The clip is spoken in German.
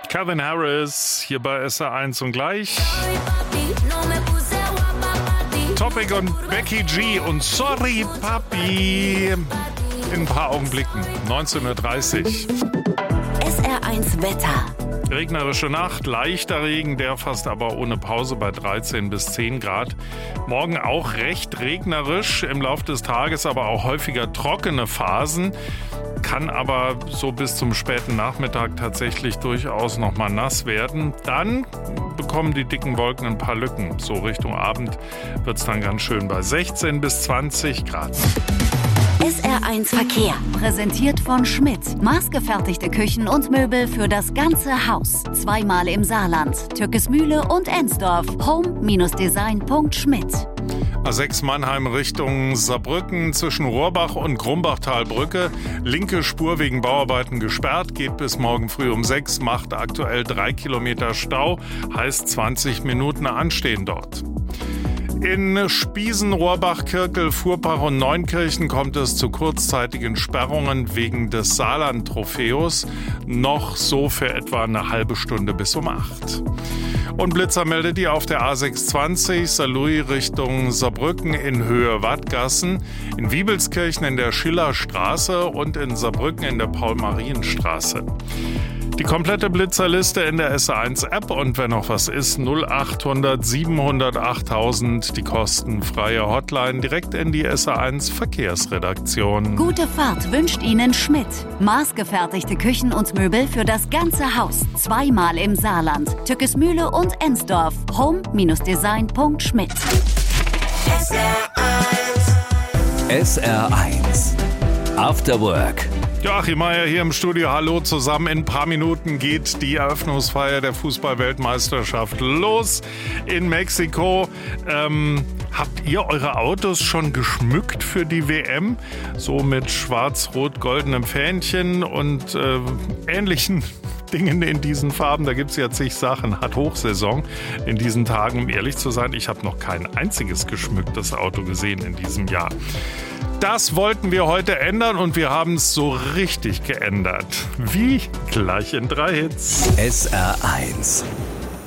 Calvin Harris hier bei SR1 und gleich Topic und Becky G und Sorry Papi in ein paar Augenblicken, 19:30 Uhr. SR1 Wetter. Regnerische Nacht, leichter Regen, der fast aber ohne Pause bei 13 bis 10 Grad. Morgen auch recht regnerisch, im Laufe des Tages aber auch häufiger trockene Phasen. Kann aber so bis zum späten Nachmittag tatsächlich durchaus nochmal nass werden. Dann bekommen die dicken Wolken ein paar Lücken. So Richtung Abend wird es dann ganz schön bei 16 bis 20 Grad. SR1 Verkehr. Präsentiert von Schmidt. Maßgefertigte Küchen und Möbel für das ganze Haus. Zweimal im Saarland. Türkesmühle und Ensdorf. home-design.schmidt. A6 Mannheim Richtung Saarbrücken zwischen Rohrbach und Grumbachtalbrücke. Linke Spur wegen Bauarbeiten gesperrt, geht bis morgen früh um 6, macht aktuell 3 Kilometer Stau, heißt 20 Minuten anstehen dort. In Spiesen, Rohrbach, Kirkel, Furpach und Neunkirchen kommt es zu kurzzeitigen Sperrungen wegen des Saarland-Trophäus. Noch so für etwa eine halbe Stunde bis um 8. Und Blitzer meldet ihr auf der A620 Saarlouis Richtung Saarbrücken in Höhe Wattgassen, in Wiebelskirchen in der Schillerstraße und in Saarbrücken in der Paul-Marien-Straße. Die komplette Blitzerliste in der SR1-App und wenn noch was ist, 0800 700 8000, die kostenfreie Hotline direkt in die SR1 Verkehrsredaktion. Gute Fahrt wünscht Ihnen Schmidt. Maßgefertigte Küchen und Möbel für das ganze Haus. Zweimal im Saarland. Türkesmühle und Ensdorf. home-design.schmidt. SR1 After Work. Joachim Meier hier im Studio. Hallo zusammen. In ein paar Minuten geht die Eröffnungsfeier der Fußball-Weltmeisterschaft los in Mexiko. Habt ihr eure Autos schon geschmückt für die WM? So mit schwarz-rot-goldenem Fähnchen und ähnlichen Dingen in diesen Farben. Da gibt es ja zig Sachen. Hat Hochsaison in diesen Tagen, um ehrlich zu sein. Ich habe noch kein einziges geschmücktes Auto gesehen in diesem Jahr. Das wollten wir heute ändern und wir haben es so richtig geändert. Wie? Gleich in 3 Hits. SR1